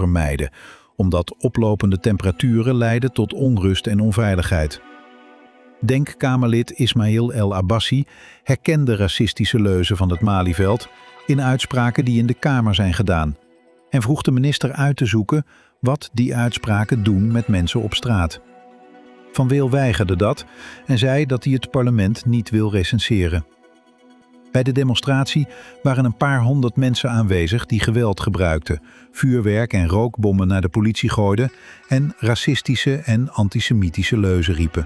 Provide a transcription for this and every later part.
vermijden, omdat oplopende temperaturen leiden tot onrust en onveiligheid. Denkkamerlid Ismail El Abbassi herkende racistische leuzen van het Malieveld in uitspraken die in de Kamer zijn gedaan en vroeg de minister uit te zoeken wat die uitspraken doen met mensen op straat. Van Weel weigerde dat en zei dat hij het parlement niet wil recenseren. Bij de demonstratie waren een paar honderd mensen aanwezig die geweld gebruikten, vuurwerk en rookbommen naar de politie gooiden en racistische en antisemitische leuzen riepen.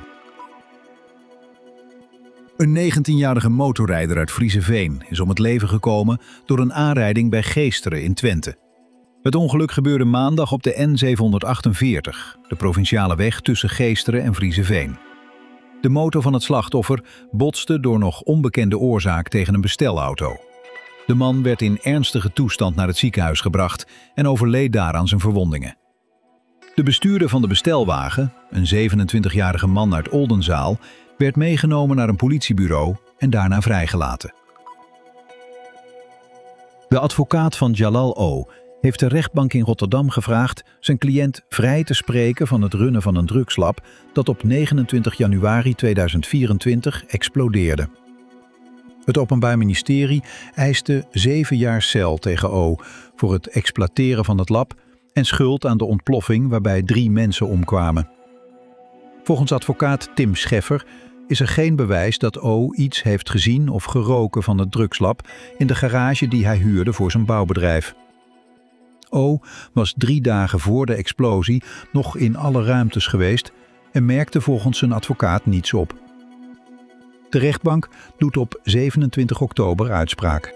Een 19-jarige motorrijder uit Vriezeveen is om het leven gekomen door een aanrijding bij Geesteren in Twente. Het ongeluk gebeurde maandag op de N748, de provinciale weg tussen Geesteren en Vriezeveen. De motor van het slachtoffer botste door nog onbekende oorzaak tegen een bestelauto. De man werd in ernstige toestand naar het ziekenhuis gebracht en overleed daar aan zijn verwondingen. De bestuurder van de bestelwagen, een 27-jarige man uit Oldenzaal, werd meegenomen naar een politiebureau en daarna vrijgelaten. De advocaat van Jalal O. heeft de rechtbank in Rotterdam gevraagd zijn cliënt vrij te spreken van het runnen van een drugslab dat op 29 januari 2024 explodeerde. Het Openbaar Ministerie eiste 7 jaar cel tegen O. voor het exploiteren van het lab en schuld aan de ontploffing waarbij 3 mensen omkwamen. Volgens advocaat Tim Scheffer is er geen bewijs dat O. iets heeft gezien of geroken van het drugslab in de garage die hij huurde voor zijn bouwbedrijf. O. was 3 dagen voor de explosie nog in alle ruimtes geweest en merkte volgens zijn advocaat niets op. De rechtbank doet op 27 oktober uitspraak.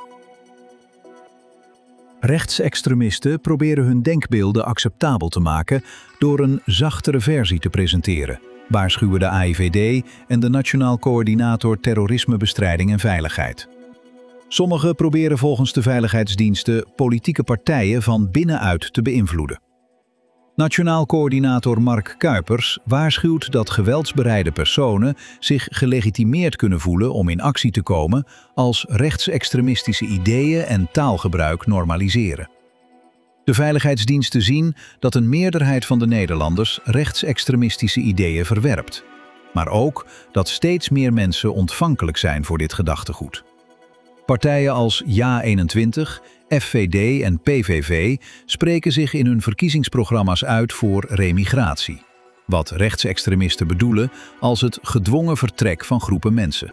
Rechtsextremisten proberen hun denkbeelden acceptabel te maken door een zachtere versie te presenteren, waarschuwen de AIVD en de Nationaal Coördinator Terrorismebestrijding en Veiligheid. Sommigen proberen volgens de veiligheidsdiensten politieke partijen van binnenuit te beïnvloeden. Nationaal Coördinator Mark Kuipers waarschuwt dat geweldsbereide personen zich gelegitimeerd kunnen voelen om in actie te komen als rechtsextremistische ideeën en taalgebruik normaliseren. De veiligheidsdiensten zien dat een meerderheid van de Nederlanders rechtsextremistische ideeën verwerpt, maar ook dat steeds meer mensen ontvankelijk zijn voor dit gedachtegoed. Partijen als JA21, FVD en PVV spreken zich in hun verkiezingsprogramma's uit voor remigratie, wat rechtsextremisten bedoelen als het gedwongen vertrek van groepen mensen.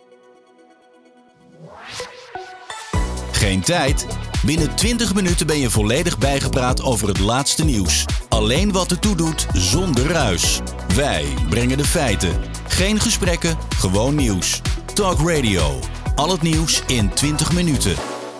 Geen tijd? Binnen 20 minuten ben je volledig bijgepraat over het laatste nieuws. Alleen wat ertoe doet, zonder ruis. Wij brengen de feiten. Geen gesprekken, gewoon nieuws. Talk Radio. Al het nieuws in 20 minuten.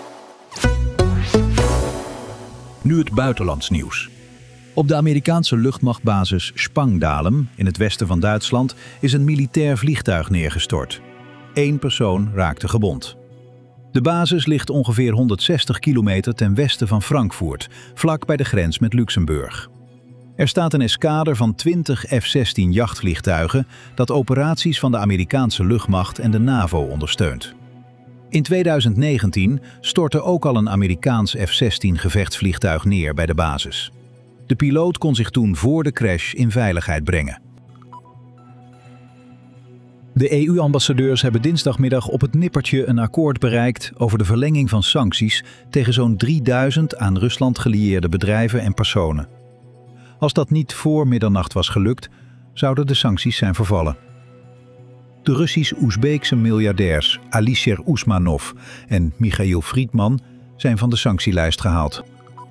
Nu het buitenlands nieuws. Op de Amerikaanse luchtmachtbasis Spangdahlem in het westen van Duitsland is een militair vliegtuig neergestort. 1 persoon raakte gewond. De basis ligt ongeveer 160 kilometer ten westen van Frankfurt, vlak bij de grens met Luxemburg. Er staat een eskader van 20 F-16 jachtvliegtuigen dat operaties van de Amerikaanse luchtmacht en de NAVO ondersteunt. In 2019 stortte ook al een Amerikaans F-16 gevechtsvliegtuig neer bij de basis. De piloot kon zich toen voor de crash in veiligheid brengen. De EU-ambassadeurs hebben dinsdagmiddag op het nippertje een akkoord bereikt over de verlenging van sancties tegen zo'n 3000 aan Rusland gelieerde bedrijven en personen. Als dat niet voor middernacht was gelukt, zouden de sancties zijn vervallen. De Russisch-Oezbeekse miljardairs Alisher Usmanov en Michail Friedman zijn van de sanctielijst gehaald.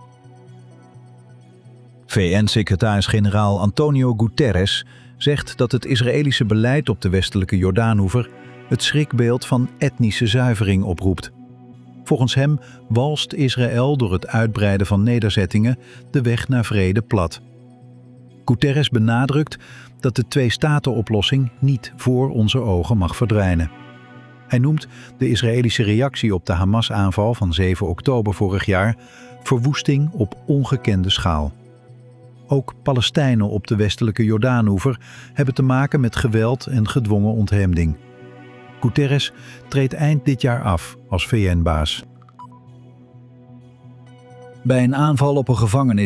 VN-secretaris-generaal Antonio Guterres zegt dat het Israëlische beleid op de westelijke Jordaanoever het schrikbeeld van etnische zuivering oproept. Volgens hem walst Israël door het uitbreiden van nederzettingen de weg naar vrede plat. Guterres benadrukt dat de twee-staten-oplossing niet voor onze ogen mag verdwijnen. Hij noemt de Israëlische reactie op de Hamas-aanval van 7 oktober vorig jaar verwoesting op ongekende schaal. Ook Palestijnen op de westelijke Jordaanoever hebben te maken met geweld en gedwongen ontheemding. Guterres treedt eind dit jaar af als VN-baas. Bij een aanval op een gevangenis